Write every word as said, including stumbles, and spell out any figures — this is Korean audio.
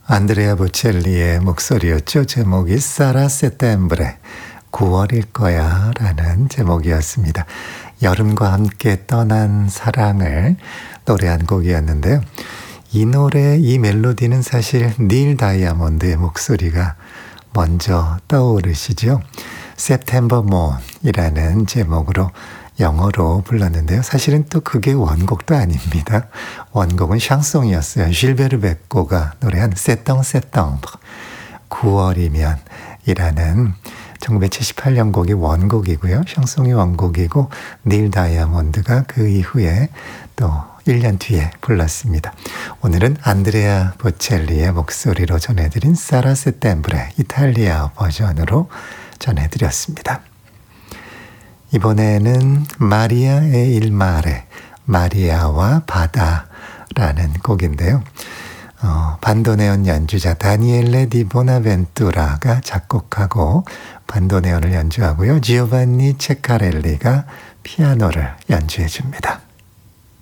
안드레아 보첼리의 목소리였죠. 제목이 사라 세템브레, 구월일 거야 라는 제목이었습니다. 여름과 함께 떠난 사랑을 노래한 곡이었는데요. 이 노래, 이 멜로디는 사실 닐 다이아몬드의 목소리가 먼저 떠오르시죠. September Moon이라는 제목으로 영어로 불렀는데요. 사실은 또 그게 원곡도 아닙니다. 원곡은 샹송이었어요. 실베르 베코가 노래한 세똥 세똥 구월이면 이라는 천구백칠십팔 년 곡이 원곡이고요. 샹송이 원곡이고 닐 다이아몬드가 그 이후에 또 일 년 뒤에 불렀습니다. 오늘은 안드레아 보첼리의 목소리로 전해드린 사라 세템브레 이탈리아 버전으로 전해드렸습니다. 이번에는 마리아 에 일 마레, 마리아와 바다라는 곡인데요. 어, 반도네온 연주자 다니엘레 디 보나벤투라가 작곡하고 반도네온을 연주하고요. 지오반니 체카렐리가 피아노를 연주해 줍니다.